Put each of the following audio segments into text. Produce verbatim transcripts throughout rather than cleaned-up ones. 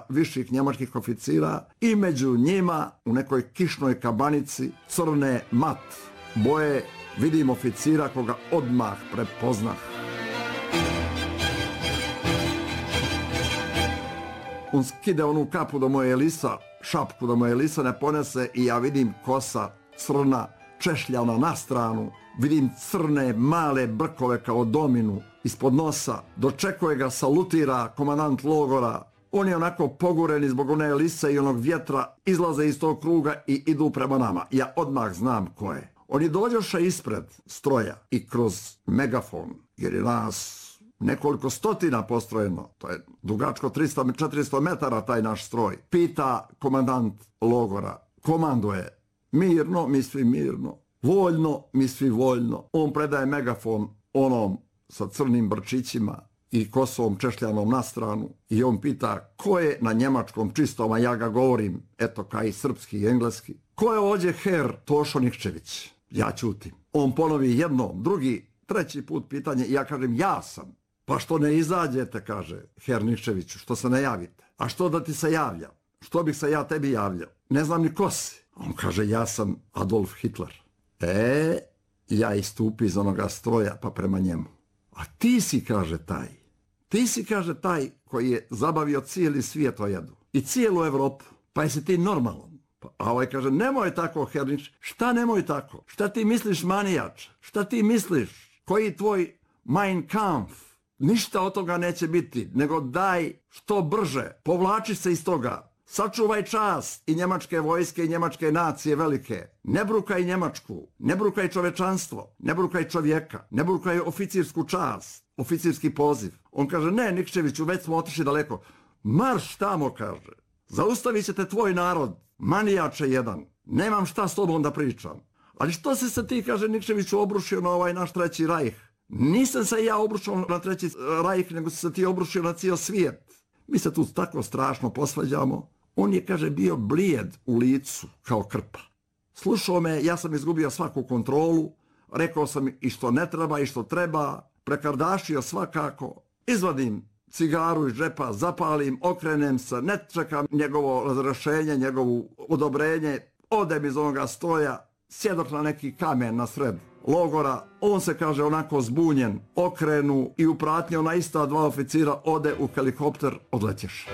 viših njemačkih oficira i među njima u nekoj kišnoj kabanici crne mat boje vidim oficira koga odmah prepoznah. On skide onu kapu da mu je lisa, šapku da mu je lisa ne ponese i ja vidim kosa crna, češljana na stranu, vidim crne male brkove kao dominu ispod nosa, dočekuje ga, salutira komandant logora. On je onako poguren zbog one lise i onog vjetra, izlaze iz tog kruga i idu prema nama. Ja odmah znam ko je. Oni dođoše ispred stroja i kroz megafon, jer je nas nekoliko stotina postrojeno, to je dugačko tristo do četiristo metara taj naš stroj. Pita komandant logora, komanduje, mirno, mi svi mirno, voljno, mi svi voljno. On predaje megafon onom sa crnim brčićima i kosom češljanom na stranu i on pita ko je na njemačkom čistom, a ja ga govorim, eto kaj srpski i engleski. Ko je ovdje Herr Tošo Nikčević? Ja ćutim. On ponovi jednom, drugi, treći put pitanje i ja kažem ja sam. Pa što ne izađete, kaže Herr Nikčeviću, što se ne javite? A što da ti se javlja? Što bih se ja tebi javljao? Ne znam ni ko si. On kaže ja sam Adolf Hitler. E, ja istupi iz onoga stroja pa prema njemu. A ti si, kaže taj, ti si, kaže taj koji je zabavio cijeli svijet o jedu. I cijelu Evropu. Pa jesi ti normalan? A ovaj kaže, nemoj tako, Hernić. Šta nemoj tako? Šta ti misliš, manijač? Šta ti misliš? Koji tvoj Mein Kampf? Ništa od toga neće biti, nego daj što brže, povlači se iz toga. Sačuvaj čast i njemačke vojske i njemačke nacije velike. Ne brukaj Njemačku, ne brukaj čovečanstvo, ne brukaj čovjeka, ne brukaj oficirsku čast, oficirski poziv. On kaže, ne, Nikčeviću, već smo otišli daleko. Marš tamo, kaže. Zaustavit ćete tvoj narod, manijače jedan. Nemam šta s tobom da pričam. Ali što si se ti, kaže Nikčeviću, obrušio na ovaj naš treći rajh? Nisam se ja obrušio na treći rajh, nego si se ti obrušio na cijel svijet. Mi se tu tako strašno posvađamo. On je, kaže, bio blijed u licu, kao krpa. Slušao me, ja sam izgubio svaku kontrolu, rekao sam i što ne treba i što treba, prekardašio svakako, izvadim cigaru iz džepa, zapalim, okrenem se, ne čekam njegovo razrešenje, njegovo odobrenje, odem iz onoga stroja, sjedok na neki kamen na sred logora, on se, kaže, onako zbunjen, okrenu i upratnio na ista dva oficira, ode u helikopter, odletješ.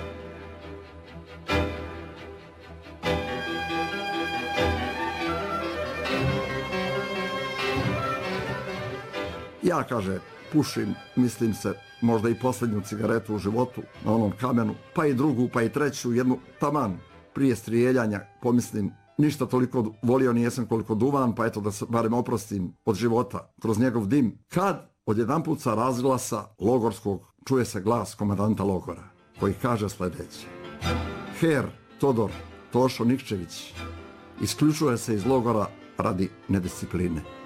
Ja, kaže, pušim, mislim se, možda i posljednju cigaretu u životu na onom kamenu, pa i drugu, pa i treću, jednu taman prije strijeljanja, pomislim, ništa toliko volio nijesam koliko duvan, pa eto da se barem oprostim od života kroz njegov dim. Kad odjedanput sa razglasa logorskog čuje se glas komandanta logora, koji kaže sljedeće. Herr Todor Tošo Nikčević isključuje se iz logora radi nediscipline.